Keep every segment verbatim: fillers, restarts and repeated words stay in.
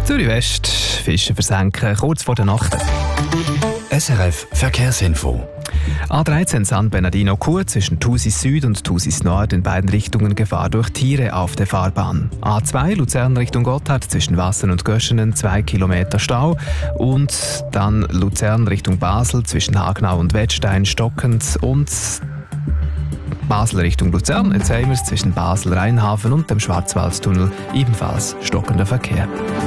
Zürich West, Fische versenken, kurz vor der Nacht. S R F Verkehrsinfo. A dreizehn San Bernardino-Chur zwischen Thusis Süd und Thusis Nord in beiden Richtungen Gefahr durch Tiere auf der Fahrbahn. A zwei Luzern Richtung Gotthard zwischen Wassen und Göschenen zwei Kilometer Stau. Und dann Luzern Richtung Basel zwischen Hagenau und Wettstein stockend und Basel Richtung Luzern. Jetzt haben wir es zwischen Basel-Rheinhafen und dem Schwarzwaldtunnel ebenfalls stockender Verkehr.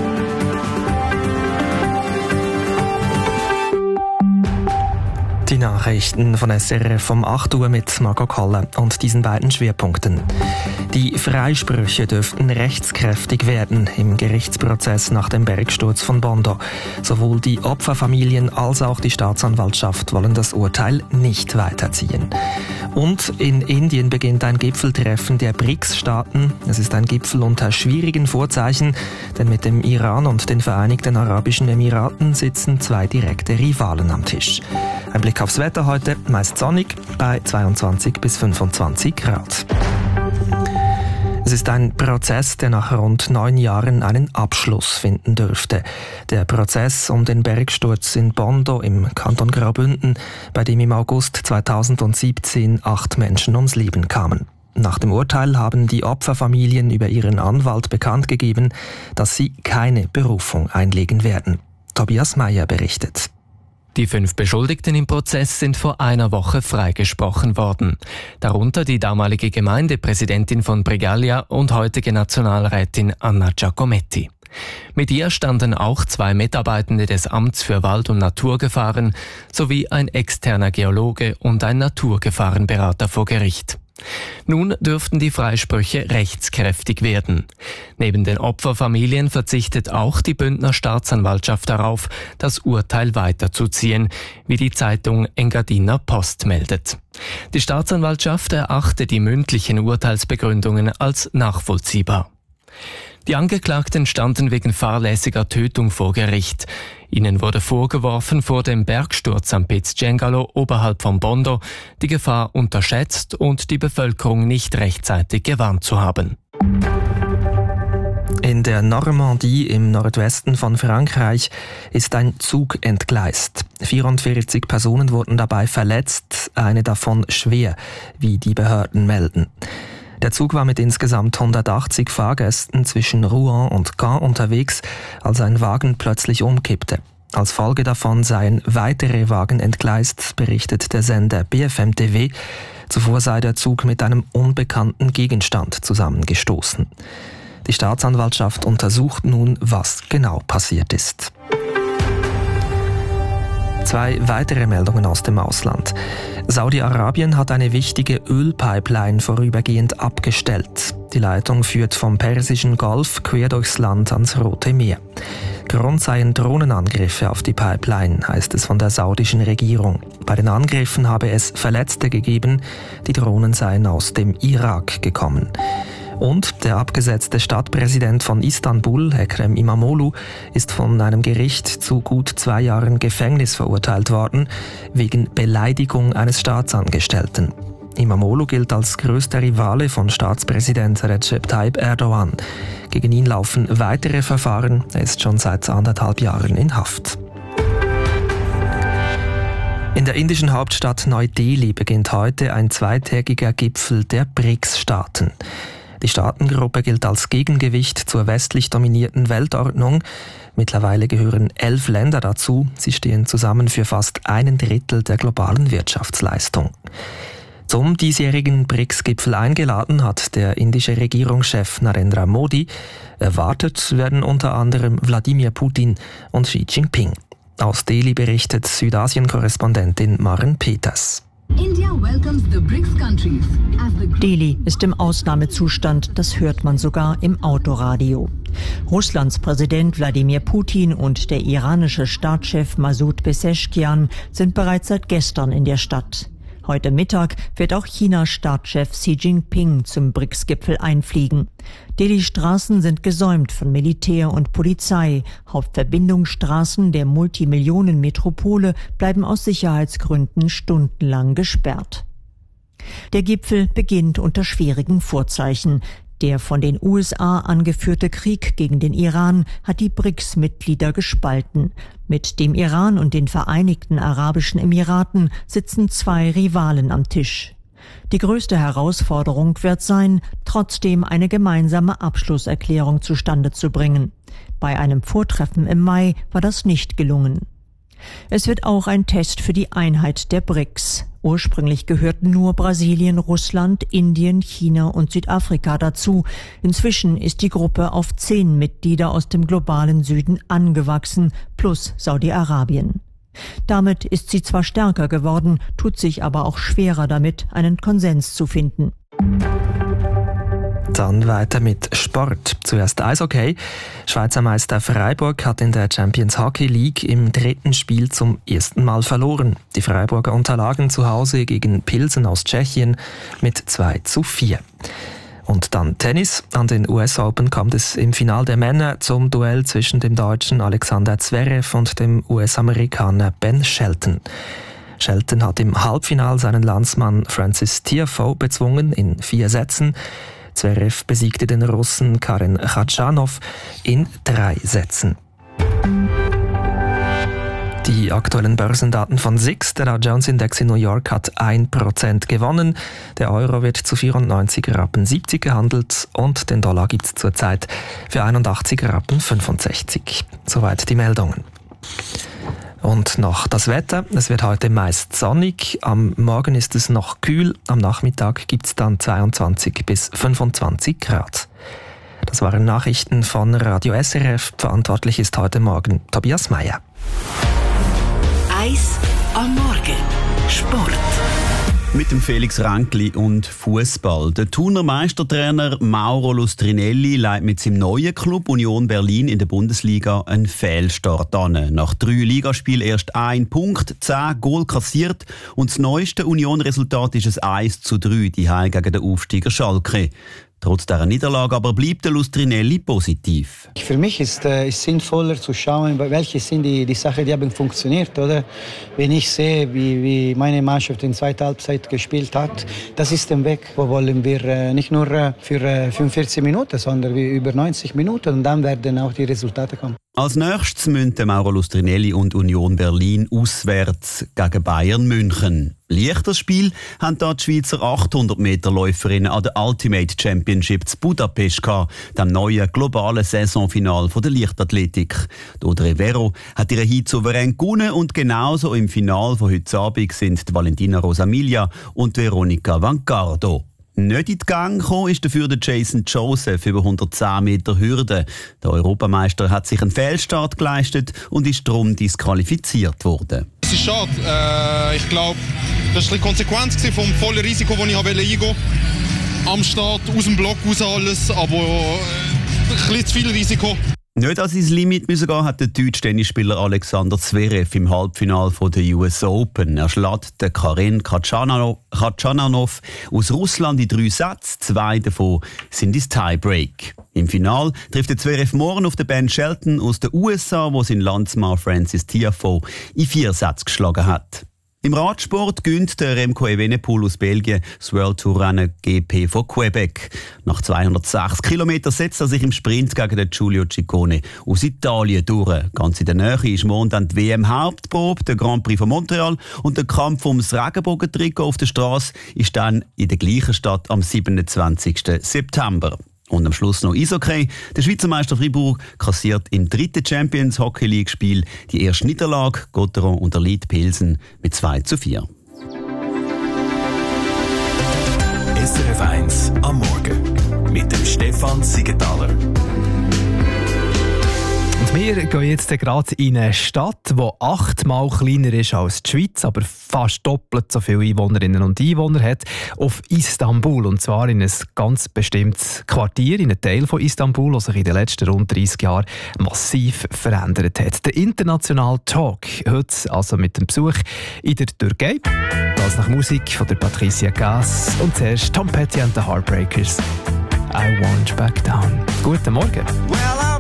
Die Nachrichten von S R F um acht Uhr mit Marco Koller und diesen beiden Schwerpunkten. Die Freisprüche dürften rechtskräftig werden im Gerichtsprozess nach dem Bergsturz von Bondo. Sowohl die Opferfamilien als auch die Staatsanwaltschaft wollen das Urteil nicht weiterziehen. Und in Indien beginnt ein Gipfeltreffen der B R I C S-Staaten. Es ist ein Gipfel unter schwierigen Vorzeichen, denn mit dem Iran und den Vereinigten Arabischen Emiraten sitzen zwei direkte Rivalen am Tisch. Ein Blick aufs Wetter heute, meist sonnig, bei zweiundzwanzig bis fünfundzwanzig Grad. Es ist ein Prozess, der nach rund neun Jahren einen Abschluss finden dürfte. Der Prozess um den Bergsturz in Bondo im Kanton Graubünden, bei dem im August zweitausendsiebzehn acht Menschen ums Leben kamen. Nach dem Urteil haben die Opferfamilien über ihren Anwalt bekannt gegeben, dass sie keine Berufung einlegen werden. Tobias Meyer berichtet. Die fünf Beschuldigten im Prozess sind vor einer Woche freigesprochen worden. Darunter die damalige Gemeindepräsidentin von Brigallia und heutige Nationalrätin Anna Giacometti. Mit ihr standen auch zwei Mitarbeitende des Amts für Wald- und Naturgefahren sowie ein externer Geologe und ein Naturgefahrenberater vor Gericht. Nun dürften die Freisprüche rechtskräftig werden. Neben den Opferfamilien verzichtet auch die Bündner Staatsanwaltschaft darauf, das Urteil weiterzuziehen, wie die Zeitung Engadiner Post meldet. Die Staatsanwaltschaft erachte die mündlichen Urteilsbegründungen als nachvollziehbar. Die Angeklagten standen wegen fahrlässiger Tötung vor Gericht. Ihnen wurde vorgeworfen, vor dem Bergsturz am Piz Cengalo oberhalb von Bondo die Gefahr unterschätzt und die Bevölkerung nicht rechtzeitig gewarnt zu haben. In der Normandie im Nordwesten von Frankreich ist ein Zug entgleist. vierundvierzig Personen wurden dabei verletzt, eine davon schwer, wie die Behörden melden. Der Zug war mit insgesamt hundertachtzig Fahrgästen zwischen Rouen und Caen unterwegs, als ein Wagen plötzlich umkippte. Als Folge davon seien weitere Wagen entgleist, berichtet der Sender B F M T V. Zuvor sei der Zug mit einem unbekannten Gegenstand zusammengestoßen. Die Staatsanwaltschaft untersucht nun, was genau passiert ist. Zwei weitere Meldungen aus dem Ausland. Saudi-Arabien hat eine wichtige Ölpipeline vorübergehend abgestellt. Die Leitung führt vom Persischen Golf quer durchs Land ans Rote Meer. Grund seien Drohnenangriffe auf die Pipeline, heißt es von der saudischen Regierung. Bei den Angriffen habe es Verletzte gegeben, die Drohnen seien aus dem Irak gekommen. Und der abgesetzte Stadtpräsident von Istanbul, Ekrem İmamoğlu, ist von einem Gericht zu gut zwei Jahren Gefängnis verurteilt worden, wegen Beleidigung eines Staatsangestellten. İmamoğlu gilt als größter Rivale von Staatspräsident Recep Tayyip Erdogan. Gegen ihn laufen weitere Verfahren, er ist schon seit anderthalb Jahren in Haft. In der indischen Hauptstadt Neu-Delhi beginnt heute ein zweitägiger Gipfel der B R I C S-Staaten. Die Staatengruppe gilt als Gegengewicht zur westlich dominierten Weltordnung. Mittlerweile gehören elf Länder dazu. Sie stehen zusammen für fast einen Drittel der globalen Wirtschaftsleistung. Zum diesjährigen B R I C S-Gipfel eingeladen hat der indische Regierungschef Narendra Modi. Erwartet werden unter anderem Wladimir Putin und Xi Jinping. Aus Delhi berichtet Südasien-Korrespondentin Maren Peters. Delhi ist im Ausnahmezustand, das hört man sogar im Autoradio. Russlands Präsident Wladimir Putin und der iranische Staatschef Masoud Pezeshkian sind bereits seit gestern in der Stadt. Heute Mittag wird auch Chinas Staatschef Xi Jinping zum B R I C S-Gipfel einfliegen. Delhis Straßen sind gesäumt von Militär und Polizei. Hauptverbindungsstraßen der Multimillionen-Metropole bleiben aus Sicherheitsgründen stundenlang gesperrt. Der Gipfel beginnt unter schwierigen Vorzeichen. Der von den U S A angeführte Krieg gegen den Iran hat die B R I C S-Mitglieder gespalten. Mit dem Iran und den Vereinigten Arabischen Emiraten sitzen zwei Rivalen am Tisch. Die größte Herausforderung wird sein, trotzdem eine gemeinsame Abschlusserklärung zustande zu bringen. Bei einem Vortreffen im Mai war das nicht gelungen. Es wird auch ein Test für die Einheit der B R I C S. Ursprünglich gehörten nur Brasilien, Russland, Indien, China und Südafrika dazu. Inzwischen ist die Gruppe auf zehn Mitglieder aus dem globalen Süden angewachsen, plus Saudi-Arabien. Damit ist sie zwar stärker geworden, tut sich aber auch schwerer damit, einen Konsens zu finden. Dann weiter mit Sport. Zuerst Eishockey. Schweizer Meister Freiburg hat in der Champions Hockey League im dritten Spiel zum ersten Mal verloren. Die Freiburger unterlagen zu Hause gegen Pilsen aus Tschechien mit zwei zu vier. Und dann Tennis. An den U S Open kommt es im Finale der Männer zum Duell zwischen dem Deutschen Alexander Zverev und dem U S-Amerikaner Ben Shelton. Shelton hat im Halbfinale seinen Landsmann Francis Tiafoe bezwungen in vier Sätzen. Zverev besiegte den Russen Karen Khachanov in drei Sätzen. Die aktuellen Börsendaten von S I X. Der Dow Jones Index in New York hat ein Prozent gewonnen. Der Euro wird zu vierundneunzig Rappen siebzig gehandelt und den Dollar gibt es zurzeit für einundachtzig Rappen fünfundsechzig. Soweit die Meldungen. Und noch das Wetter. Es wird heute meist sonnig. Am Morgen ist es noch kühl. Am Nachmittag gibt es dann zweiundzwanzig bis fünfundzwanzig Grad. Das waren Nachrichten von Radio S R F. Verantwortlich ist heute Morgen Tobias Meyer. Eis am Morgen. Sport. Mit dem Felix Ränkli und Fußball. Der Thuner Meistertrainer Mauro Lustrinelli leitet mit seinem neuen Club Union Berlin in der Bundesliga einen Fehlstart an. Nach drei Ligaspielen erst ein Punkt, zehn Goal kassiert und das neueste Union-Resultat ist ein eins zu drei, die Heim gegen den Aufsteiger Schalke. Trotz dieser Niederlage aber bleibt der Lustrinelli positiv. Für mich ist es äh, sinnvoller zu schauen, welche sind die, die Sachen, die haben funktioniert. Oder? Wenn ich sehe, wie, wie meine Mannschaft in der zweiten Halbzeit gespielt hat, das ist der Weg. Wo wollen wir äh, nicht nur äh, für äh, fünfundvierzig Minuten, sondern über neunzig Minuten. Und dann werden auch die Resultate kommen. Als nächstes müssen Mauro Lustrinelli und Union Berlin auswärts gegen Bayern München. Leichtes Spiel haben da die Schweizer achthundert Meter Läuferinnen an der Ultimate Championship zu Budapest gehabt, dem neuen globalen Saisonfinal der Leichtathletik. Audrey Vero hat ihren Heat souverän gewonnen und genauso im Finale von heute Abend sind die Valentina Rosamilia und Veronica Vancardo. Nicht in die Gang gekommen ist dafür der Jason Joseph über hundertzehn Meter Hürde. Der Europameister hat sich einen Fehlstart geleistet und ist darum disqualifiziert worden. Es ist schade. Äh, ich glaube, das war die Konsequenz vom vollen Risiko, das ich eingehen wollte. Am Start, aus dem Block raus alles, aber äh, ein bisschen zu viel Risiko. Nicht an sein Limit müssen gehen, hat der deutsche Tennisspieler Alexander Zverev im Halbfinale der U S Open. Er schlägt den Karen Khachanov aus Russland in drei Sätzen. Zwei davon sind ins Tiebreak. Im Finale trifft der Zverev morgen auf den Ben Shelton aus den U S A, wo sein Landsmann Francis Tiafoe in vier Sätzen geschlagen hat. Im Radsport gönnt der Remco Evenepoel aus Belgien das World Tour Rennen G P von Quebec. Nach zweihundertsechs Kilometern setzt er sich im Sprint gegen den Giulio Ciccone aus Italien durch. Ganz in der Nähe ist morgen dann die W M-Hauptprobe, der Grand Prix von Montreal, und der Kampf ums Regenbogentrikot auf der Straße ist dann in der gleichen Stadt am siebenundzwanzigsten September. Und am Schluss noch Eishockey. Der Schweizer Meister Fribourg kassiert im dritten Champions Hockey League Spiel die erste Niederlage. Gotteron unterliegt Pilsen mit zwei zu vier. S R F eins am Morgen mit dem Stefan Siegenthaler. Und wir gehen jetzt gerade in eine Stadt, die achtmal kleiner ist als die Schweiz, aber fast doppelt so viele Einwohnerinnen und Einwohner hat, auf Istanbul. Und zwar in ein ganz bestimmtes Quartier, in einem Teil von Istanbul, das sich in den letzten rund dreissig Jahren massiv verändert hat. Der internationale Talk heute also mit dem Besuch in der Türkei. Das nach Musik von der Patricia Gass und zuerst Tom Petty and the Heartbreakers. I won't back down. Guten Morgen. Well,